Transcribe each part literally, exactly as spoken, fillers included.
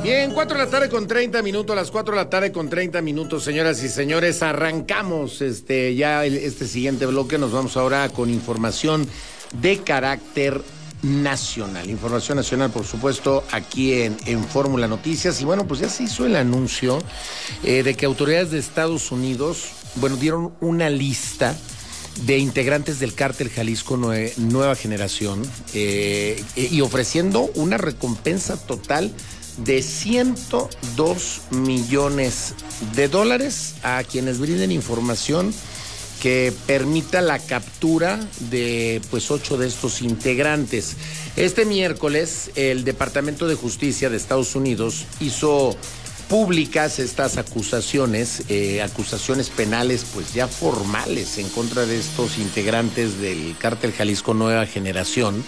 Bien, cuatro de la tarde con treinta minutos, las cuatro de la tarde con treinta minutos, señoras y señores, arrancamos este ya el, este siguiente bloque. Nos vamos ahora con información de carácter nacional. Información nacional, por supuesto, aquí en, en Fórmula Noticias. Y bueno, pues ya se hizo el anuncio eh, de que autoridades de Estados Unidos, bueno, dieron una lista de integrantes del cártel Jalisco Nue- Nueva Generación eh, y ofreciendo una recompensa total de ciento dos millones de dólares a quienes brinden información que permita la captura de pues ocho de estos integrantes. Este miércoles el Departamento de Justicia de Estados Unidos hizo públicas estas acusaciones, eh, acusaciones penales pues ya formales en contra de estos integrantes del cártel Jalisco Nueva Generación,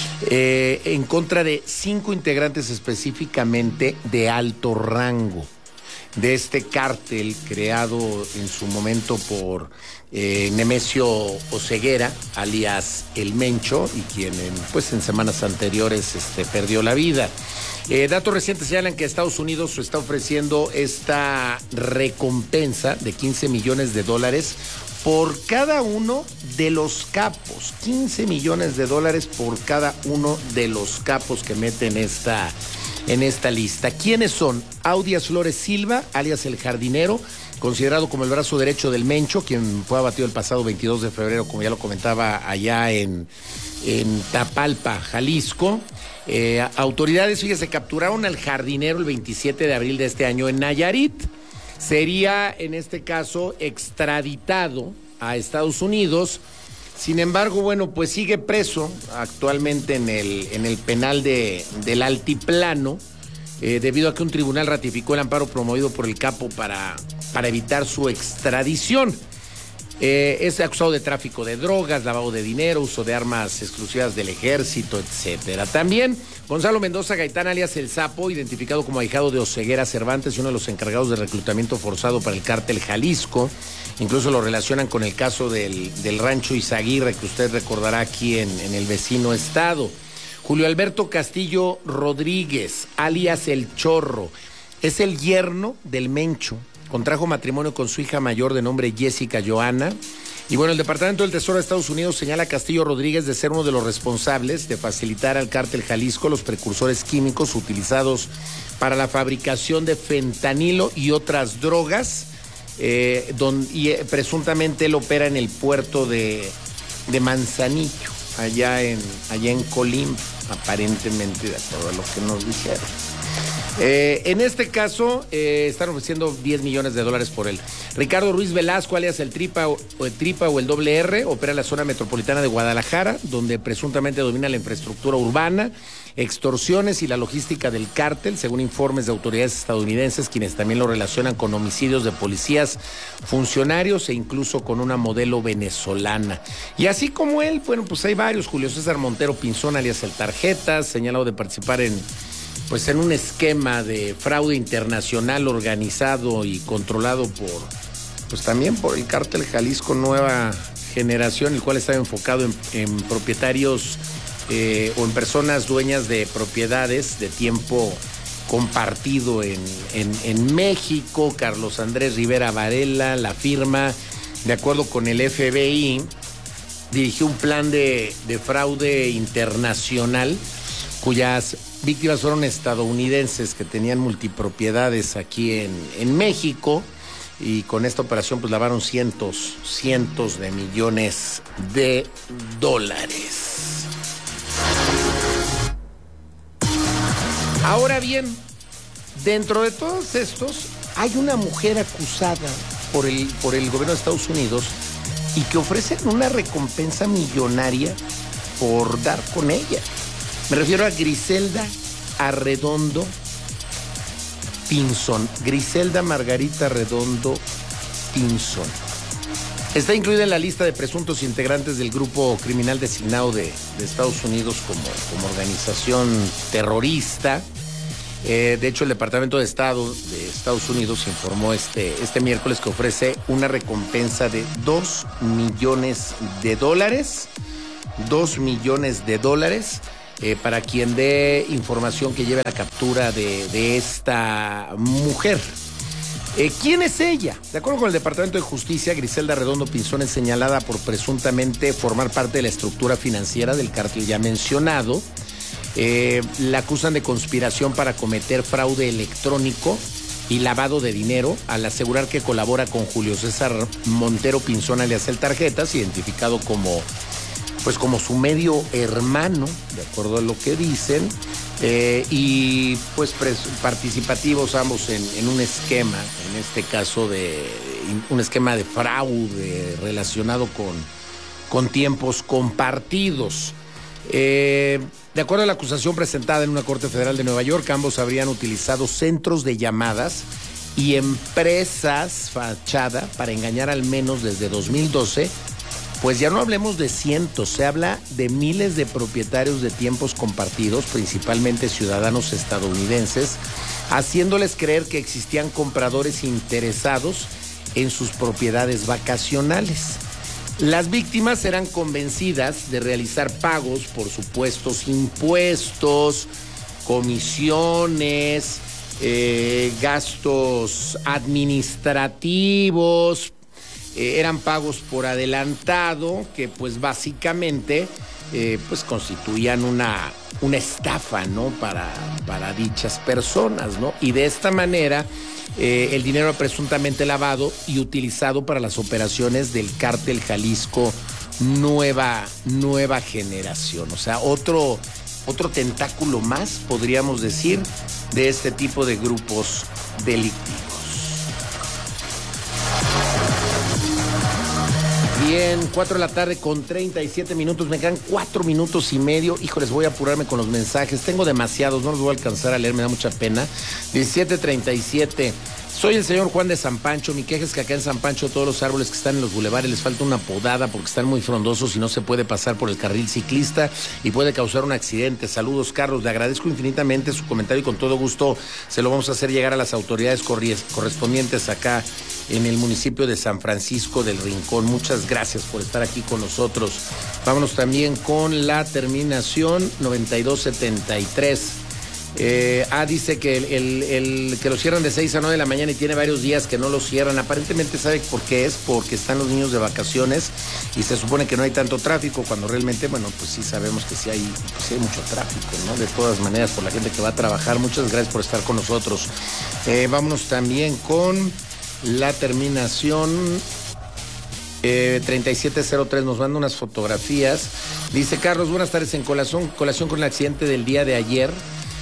eh, en contra de cinco integrantes específicamente de alto rango de este cártel creado en su momento por eh, Nemesio Oseguera, alias El Mencho, y quien en, pues en semanas anteriores este, perdió la vida. Eh, datos recientes señalan que Estados Unidos está ofreciendo esta recompensa de quince millones de dólares por cada uno de los capos. quince millones de dólares por cada uno de los capos que meten esta, en esta lista. ¿Quiénes son? Audias Flores Silva, alias El Jardinero, considerado como el brazo derecho del Mencho, quien fue abatido el pasado veintidós de febrero, como ya lo comentaba, allá en, en Tapalpa, Jalisco. Eh, autoridades, fíjese, capturaron al Jardinero el veintisiete de abril de este año en Nayarit. Sería, en este caso, extraditado a Estados Unidos. Sin embargo, bueno, pues sigue preso actualmente en el, en el penal de, del Altiplano, eh, debido a que un tribunal ratificó el amparo promovido por el capo para, para evitar su extradición. Eh, es acusado de tráfico de drogas, lavado de dinero, uso de armas exclusivas del ejército, etcétera. También Gonzalo Mendoza Gaitán, alias El Sapo, identificado como ahijado de Oseguera Cervantes y uno de los encargados de reclutamiento forzado para el cártel Jalisco. Incluso lo relacionan con el caso del, del rancho Izaguirre, que usted recordará aquí en, en el vecino estado. Julio Alberto Castillo Rodríguez, alias El Chorro, es el yerno del Mencho. Contrajo matrimonio con su hija mayor de nombre Jessica Joana. Y bueno, el Departamento del Tesoro de Estados Unidos señala a Castillo Rodríguez de ser uno de los responsables de facilitar al cártel Jalisco los precursores químicos utilizados para la fabricación de fentanilo y otras drogas, eh, don, y eh, presuntamente él opera en el puerto de, de Manzanillo, allá en, allá en Colima, aparentemente, de acuerdo a lo que nos dijeron. Eh, en este caso, eh, están ofreciendo diez millones de dólares por él. Ricardo Ruiz Velasco, alias el Tripa o, o el Tripa o el Doble R, opera en la zona metropolitana de Guadalajara, donde presuntamente domina la infraestructura urbana, extorsiones y la logística del cártel, según informes de autoridades estadounidenses, quienes también lo relacionan con homicidios de policías, funcionarios e incluso con una modelo venezolana. Y así como él, bueno, pues hay varios. Julio César Montero Pinzón, alias el Tarjetas, señalado de participar en pues en un esquema de fraude internacional organizado y controlado por, pues también por el cártel Jalisco Nueva Generación, el cual estaba enfocado en, en propietarios eh, o en personas dueñas de propiedades de tiempo compartido en, en, en México. Carlos Andrés Rivera Varela, la firma, de acuerdo con el F B I, dirigió un plan de, de fraude internacional cuyas víctimas fueron estadounidenses que tenían multipropiedades aquí en, en México, y con esta operación pues lavaron cientos, cientos de millones de dólares. Ahora bien, dentro de todos estos hay una mujer acusada por el, por el gobierno de Estados Unidos y que ofrecen una recompensa millonaria por dar con ella. Me refiero a Griselda Arredondo Pinzón. Griselda Margarita Arredondo Pinzón. Está incluida en la lista de presuntos integrantes del grupo criminal designado de, de Estados Unidos como, como organización terrorista. Eh, de hecho, el Departamento de Estado de Estados Unidos informó este, este miércoles que ofrece una recompensa de dos millones de dólares. dos millones de dólares eh, para quien dé información que lleve a la captura de, de esta mujer. Eh, ¿Quién es ella? De acuerdo con el Departamento de Justicia, Griselda Redondo Pinzón es señalada por presuntamente formar parte de la estructura financiera del cártel ya mencionado. Eh, la acusan de conspiración para cometer fraude electrónico y lavado de dinero al asegurar que colabora con Julio César Montero Pinzón alias El Tarjetas, identificado como, pues como su medio hermano, de acuerdo a lo que dicen. Eh, y pues participativos ambos en, en un esquema, en este caso de un esquema de fraude relacionado con, con tiempos compartidos. Eh, de acuerdo a la acusación presentada en una corte federal de Nueva York, ambos habrían utilizado centros de llamadas y empresas fachada para engañar al menos desde dos mil doce. Pues ya no hablemos de cientos, se habla de miles de propietarios de tiempos compartidos, principalmente ciudadanos estadounidenses, haciéndoles creer que existían compradores interesados en sus propiedades vacacionales. Las víctimas eran convencidas de realizar pagos por supuestos impuestos, comisiones, eh, gastos administrativos. Eh, eran pagos por adelantado que pues básicamente eh, pues constituían una, una estafa, ¿no? Para, para dichas personas, ¿no? Y de esta manera eh, el dinero era presuntamente lavado y utilizado para las operaciones del cártel Jalisco Nueva, Nueva Generación. O sea, otro, otro tentáculo más, podríamos decir, de este tipo de grupos delictivos. Bien, cuatro de la tarde con treinta y siete minutos, me quedan cuatro minutos y medio. Híjoles, voy a apurarme con los mensajes, tengo demasiados, no los voy a alcanzar a leer, me da mucha pena. diecisiete treinta y siete, soy el señor Juan de San Pancho, mi queja es que acá en San Pancho todos los árboles que están en los bulevares les falta una podada porque están muy frondosos y no se puede pasar por el carril ciclista y puede causar un accidente. Saludos, Carlos, le agradezco infinitamente su comentario y con todo gusto se lo vamos a hacer llegar a las autoridades correspondientes acá en el municipio de San Francisco del Rincón. Muchas gracias por estar aquí con nosotros. Vámonos también con la terminación noventa y dos setenta y tres. Eh, ah, dice que el, el, el que lo cierran de seis a nueve de la mañana y tiene varios días que no lo cierran. Aparentemente sabe por qué es, porque están los niños de vacaciones y se supone que no hay tanto tráfico, cuando realmente, bueno, pues sí sabemos que sí hay, pues sí hay mucho tráfico, ¿no? De todas maneras, por la gente que va a trabajar. Muchas gracias por estar con nosotros. Eh, vámonos también con la terminación eh, treinta y siete cero tres, nos manda unas fotografías. Dice: Carlos, buenas tardes. En colación, colación con el accidente del día de ayer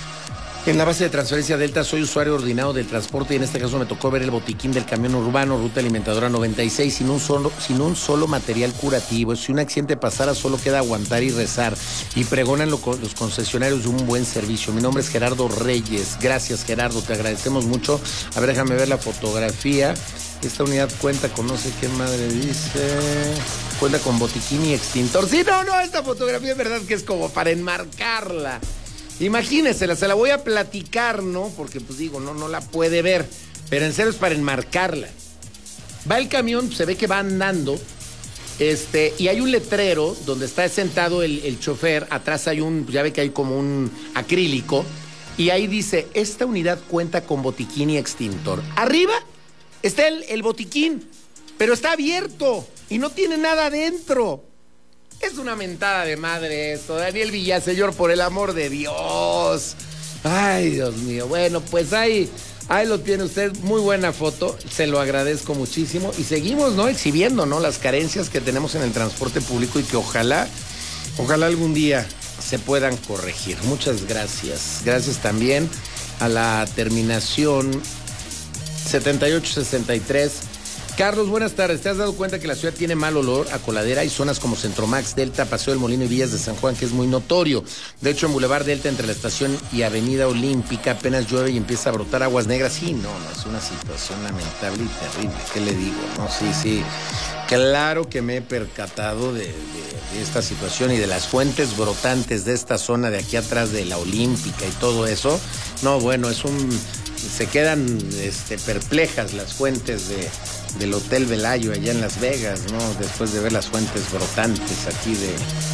en la base de transferencia Delta, soy usuario ordinario del transporte y en este caso me tocó ver el botiquín del camión urbano, ruta alimentadora noventa y seis, sin un solo, sin un solo material curativo. Si un accidente pasara, solo queda aguantar y rezar. Y pregonan lo, los concesionarios de un buen servicio. Mi nombre es Gerardo Reyes. Gracias, Gerardo, te agradecemos mucho. A ver, déjame ver la fotografía. Esta unidad cuenta con no sé qué madre dice. Cuenta con botiquín y extintor. Sí, no, no, esta fotografía es verdad que es como para enmarcarla. Imagínense, se la voy a platicar, ¿no? Porque pues digo, no, no la puede ver, pero en serio es para enmarcarla. Va el camión, se ve que va andando, este, y hay un letrero donde está sentado el, el chofer, atrás hay un, ya ve que hay como un acrílico, y ahí dice: esta unidad cuenta con botiquín y extintor. Arriba está el, el botiquín, pero está abierto y no tiene nada adentro. Es una mentada de madre esto, Daniel Villaseñor, por el amor de Dios. Ay, Dios mío. Bueno, pues ahí, ahí lo tiene usted. Muy buena foto, se lo agradezco muchísimo. Y seguimos, ¿no? Exhibiendo, ¿no? Las carencias que tenemos en el transporte público y que ojalá, ojalá algún día se puedan corregir. Muchas gracias. Gracias también a la terminación setenta y ocho sesenta y tres. Carlos, buenas tardes. ¿Te has dado cuenta que la ciudad tiene mal olor a coladera? Hay zonas como Centromax, Delta, Paseo del Molino y Villas de San Juan que es muy notorio. De hecho, en Boulevard Delta, entre la estación y Avenida Olímpica, apenas llueve y empieza a brotar aguas negras. Sí, no, no, es una situación lamentable y terrible. ¿Qué le digo? No, sí, sí. Claro que me he percatado de, de, de esta situación y de las fuentes brotantes de esta zona de aquí atrás de la Olímpica y todo eso. No, bueno, es un... Se quedan este, perplejas las fuentes de, del Hotel Velayo allá en Las Vegas, ¿no? Después de ver las fuentes brotantes aquí de,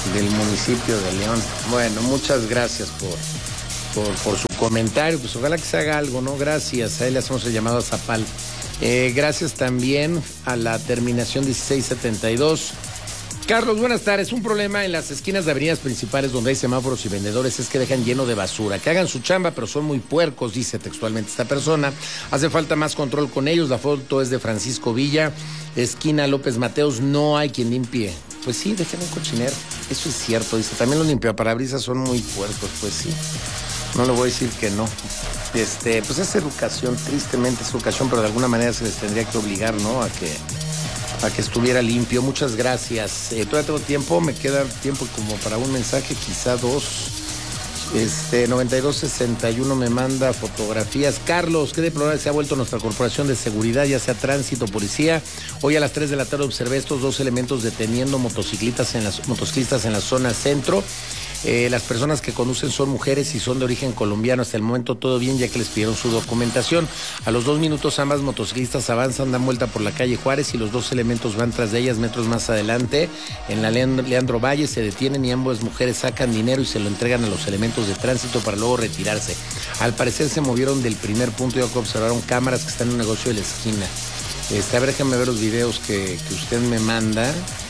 del municipio de León. Bueno, muchas gracias por, por, por su comentario. Pues ojalá que se haga algo, ¿no? Gracias. A él le hacemos el llamado a Zapal. Eh, gracias también a la terminación dieciséis setenta y dos. Carlos, buenas tardes. Un problema en las esquinas de avenidas principales donde hay semáforos y vendedores es que dejan lleno de basura. Que hagan su chamba, pero son muy puercos, dice textualmente esta persona. Hace falta más control con ellos. La foto es de Francisco Villa, esquina López Mateos. No hay quien limpie. Pues sí, dejen un cochinero. Eso es cierto, dice. También los limpiaparabrisas son muy puercos. Pues sí. No le voy a decir que no. Este, pues es educación, tristemente es educación, pero de alguna manera se les tendría que obligar, ¿no? A que... a que estuviera limpio. Muchas gracias. Eh, todavía tengo tiempo, me queda tiempo como para un mensaje, quizá dos. Este, noventa y dos sesenta y uno me manda fotografías. Carlos, qué deplorable se ha vuelto nuestra corporación de seguridad, ya sea tránsito, policía. Hoy a las tres de la tarde observé estos dos elementos deteniendo motociclistas en las, motociclistas en la zona centro. Eh, las personas que conducen son mujeres y son de origen colombiano. Hasta el momento todo bien, ya que les pidieron su documentación. A los dos minutos ambas motociclistas avanzan, dan vuelta por la calle Juárez y los dos elementos van tras de ellas metros más adelante. En la Leandro Valle se detienen y ambas mujeres sacan dinero y se lo entregan a los elementos de tránsito para luego retirarse. Al parecer se movieron del primer punto, ya que observaron cámaras que están en un negocio de la esquina. Este, a ver, déjenme ver los videos que, que usted me manda.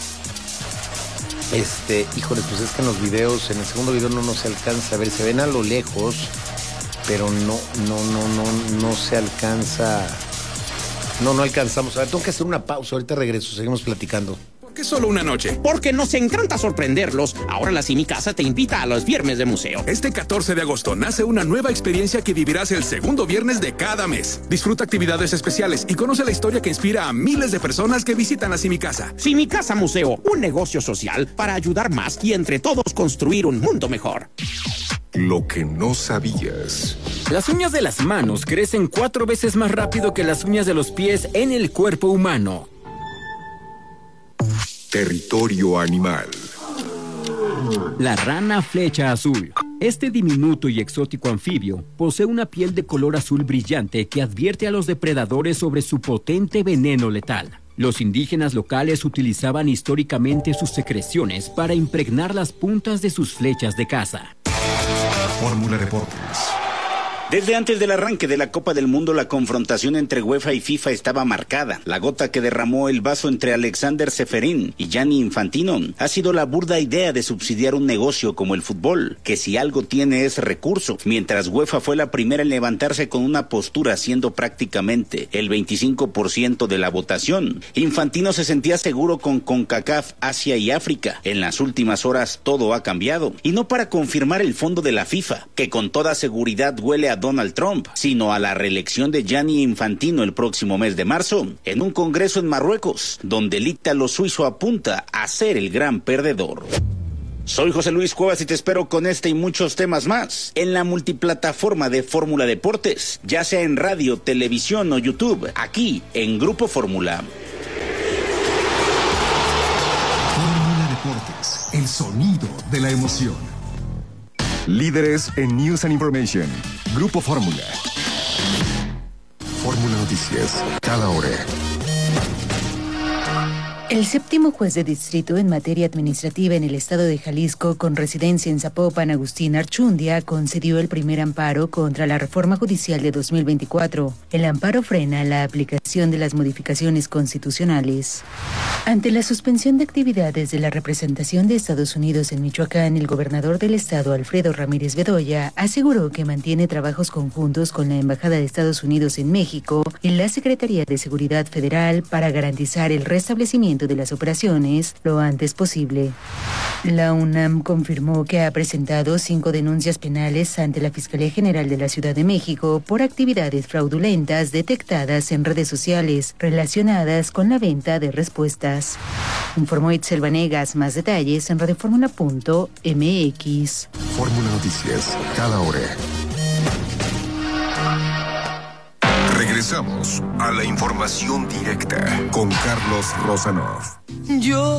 Este, híjole, pues es que en los videos, en el segundo video no, no se alcanza a ver, se ven a lo lejos, pero no, no, no, no, no se alcanza, no, no alcanzamos. A ver, tengo que hacer una pausa, ahorita regreso, seguimos platicando. ¿Por qué solo una noche? Porque nos encanta sorprenderlos. Ahora la Cimicasa te invita a los viernes de museo. Este catorce de agosto nace una nueva experiencia que vivirás el segundo viernes de cada mes. Disfruta actividades especiales y conoce la historia que inspira a miles de personas que visitan la Cimicasa. Cimicasa Museo, un negocio social para ayudar más y entre todos construir un mundo mejor. Lo que no sabías. Las uñas de las manos crecen cuatro veces más rápido que las uñas de los pies en el cuerpo humano. Territorio animal. La rana flecha azul. Este diminuto y exótico anfibio posee una piel de color azul brillante que advierte a los depredadores sobre su potente veneno letal. Los indígenas locales utilizaban históricamente sus secreciones para impregnar las puntas de sus flechas de caza. Fórmula Deportes. Desde antes del arranque de la Copa del Mundo, la confrontación entre UEFA y FIFA estaba marcada. La gota que derramó el vaso entre Alexander Ceferín y Gianni Infantino ha sido la burda idea de subsidiar un negocio como el fútbol, que si algo tiene es recurso, mientras UEFA fue la primera en levantarse con una postura siendo prácticamente el veinticinco por ciento de la votación. Infantino se sentía seguro con CONCACAF, Asia y África. En las últimas horas todo ha cambiado, y no para confirmar el fondo de la FIFA, que con toda seguridad huele a Donald Trump, sino a la reelección de Gianni Infantino el próximo mes de marzo, en un congreso en Marruecos, donde el ítalo suizo apunta a ser el gran perdedor. Soy José Luis Cuevas y te espero con este y muchos temas más en la multiplataforma de Fórmula Deportes, ya sea en radio, televisión o YouTube, aquí en Grupo Fórmula. Fórmula Deportes, el sonido de la emoción. Líderes en News and Information. Grupo Fórmula. Fórmula Noticias, cada hora. El séptimo juez de distrito en materia administrativa en el estado de Jalisco, con residencia en Zapopan, Agustín Archundia, concedió el primer amparo contra la reforma judicial de dos mil veinticuatro. El amparo frena la aplicación de las modificaciones constitucionales. Ante la suspensión de actividades de la representación de Estados Unidos en Michoacán, el gobernador del estado, Alfredo Ramírez Bedoya, aseguró que mantiene trabajos conjuntos con la Embajada de Estados Unidos en México y la Secretaría de Seguridad Federal para garantizar el restablecimiento de las operaciones lo antes posible. La UNAM confirmó que ha presentado cinco denuncias penales ante la Fiscalía General de la Ciudad de México por actividades fraudulentas detectadas en redes sociales relacionadas con la venta de respuestas. Informó Itzel Vanegas. Más detalles en radioformula punto m x. Fórmula Noticias, cada hora. Regresamos a la información directa con Carlos Rosanov. Yo